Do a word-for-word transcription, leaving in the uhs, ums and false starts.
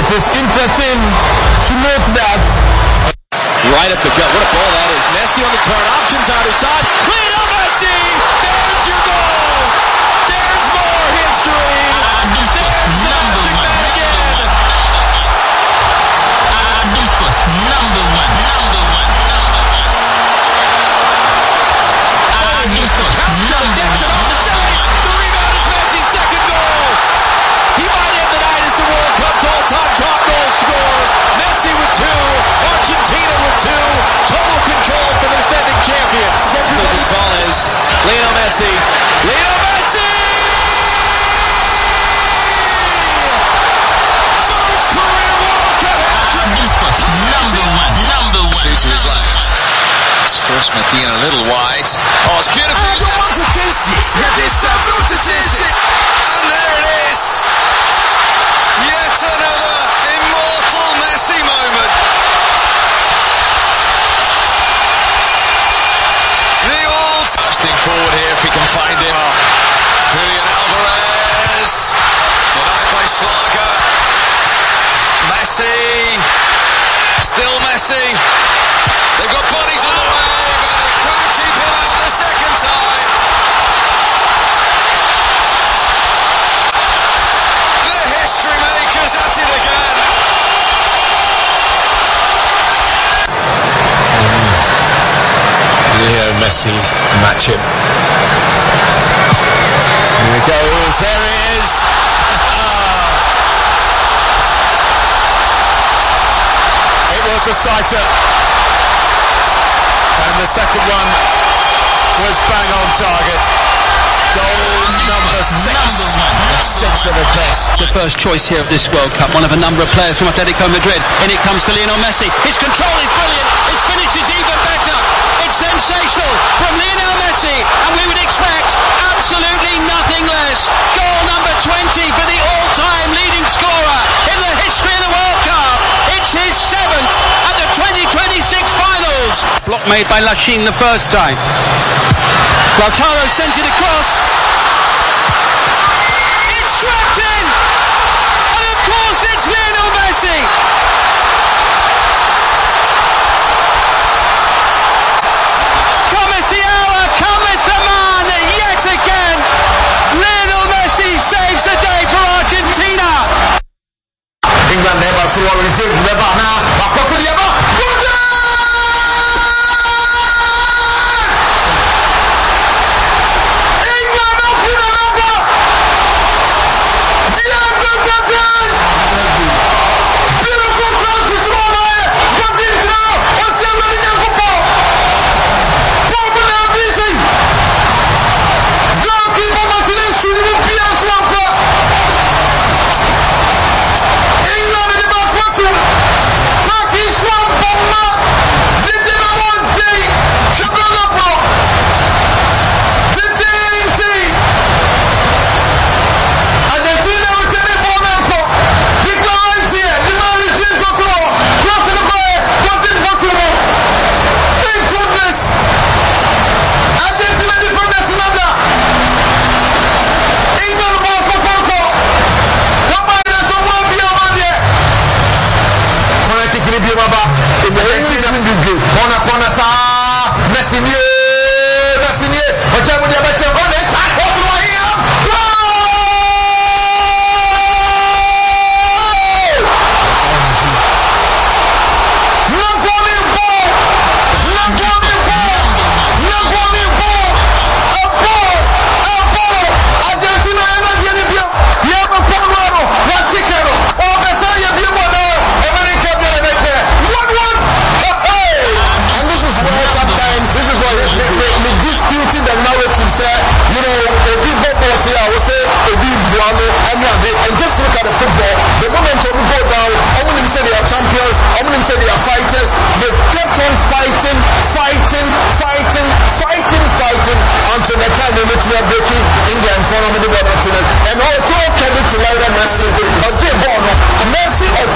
It is interesting to note that. Right up the gut. What a ball that is. Messi on the turn. Options either side. Lionel Messi! There's your goal! There's more history! There's the magic man again! Uh, this was number one, number one, number one. Uh, this was number one. The rebound is Messi's second goal! He might end the night as the World Cup's all-time top goal scorer. Messi with two. Argentina with two. Total control for the defending champions. Gonzalez. Lionel Messi. Lionel Messi! First career World Cup hat-trick. This was number one, number one. Two to his left. It's first Medina a little wide. Oh, it's beautiful. And there it is. Yet another immortal Messi moment. The all casting forward here if he can find him. Julian Alvarez. Denied by Schlager. Messi. Still Messi. They've got bodies on the way, but they can't keep him out the second time. The history makers at it again. Leo Messi match him. Here he goes, there he is. Ah. It was decisive. And the second one was bang on target. Goal number six. Number one. Six of the best. The first choice here at this World Cup, one of a number of players from Atletico Madrid. In it comes to Lionel Messi. His control is brilliant. His finish is even better. It's sensational from Lionel Messi, and we would expect absolutely nothing less. Goal number twenty for the all-time leading scorer in the history of the World Cup. It's his seventh at the twenty twenty-six finals. Block made by Lachine the first time. Lautaro sent it across. It's swept in! And of course it's Lionel Messi! Cometh the hour, cometh the man, yet again! Lionel Messi saves the day for Argentina! England never saw a receive, never now, back to the other. Messi mieux, Messi mieux. Ocha mo dia bacha on est à contre moi here. Non comme il faut. Non comme il faut. Non comme il faut. Un bon, un bon. Argentina est là bien bien. Il y a un peu noir, la ticket. On va ça il y a bien moi là. America bien la bête. one one. And this is where sometimes this is why we, we, we disputing the narrative say, you know, a big football say, I will say, a big Buame, and and just look at the football. The moment we go down, I want them to say they are champions, I want them to say they are fighters. They've kept on fighting, fighting, fighting, fighting, fighting, until the time in which we are breaking England for the ball continent. And all talk credit to Lionel Messi, a J. Bono, Messi of